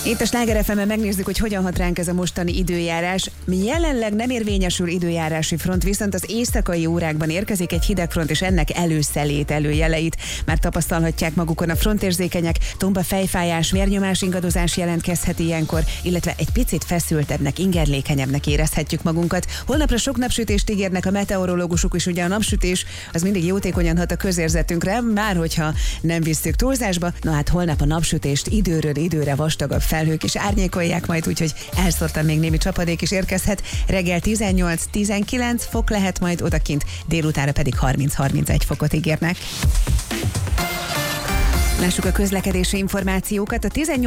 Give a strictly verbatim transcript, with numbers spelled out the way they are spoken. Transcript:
Itt a Sláger ef emen megnézzük, hogy hogyan hat ránk ez a mostani időjárás. Jelenleg nem érvényesül időjárási front, viszont az éjszakai órákban érkezik egy hidegfront, és ennek előszelét, előjeleit már tapasztalhatják magukon a frontérzékenyek. Tompa, fejfájás, vérnyomás ingadozás jelentkezhet ilyenkor, illetve egy picit feszültebbnek, ingerlékenyebbnek érezhetjük magunkat. Holnapra sok napsütést ígérnek a meteorológusok, és ugye a napsütés az mindig jótékonyan hat a közérzetünkre, már hogyha nem visszük túlzásba. Na hát holnap a napsütést időről időre vastagabb felhők is árnyékolják majd, úgyhogy elszórtan még némi csapadék is érkezhet. Reggel tizennyolc-tizenkilenc fok lehet majd odakint, délutánra pedig harminc-harmincegy fokot ígérnek. Lássuk a közlekedési információkat. A tizennyolc